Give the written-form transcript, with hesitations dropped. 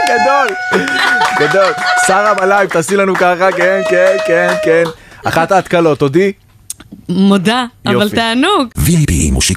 גדול. גדול. שרה בלייב, תעשי לנו ככה, כן, כן, כן, כן. אחת ההתקלות, תודי? מודה, אבל תענוג. VIP מושיק